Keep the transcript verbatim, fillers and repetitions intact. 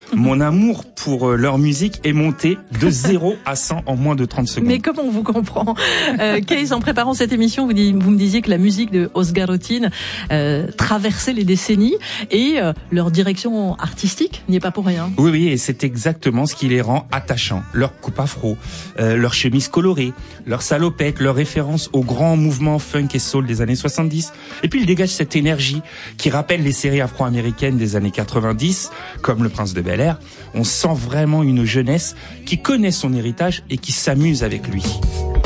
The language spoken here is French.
Mon amour pour leur musique est monté de zéro à cent en moins de trente secondes. Mais comment on vous comprend euh, Kees, en préparant cette émission, vous, dit, vous me disiez que la musique de Oscar Otin euh, traversait les décennies et euh, leur direction artistique n'y est pas pour rien. Oui, oui, et c'est exactement ce qui les rend attachants. Leur coupe afro, euh, leur chemise colorée, leur salopette, leur référence aux grands mouvements funk et soul des années soixante-dix. Et puis ils dégagent cette énergie qui rappelle les séries afro-américaines des années quatre-vingt-dix, comme Le Prince de Bel-Air. On sent vraiment une jeunesse qui connaît son héritage et qui s'amuse avec lui.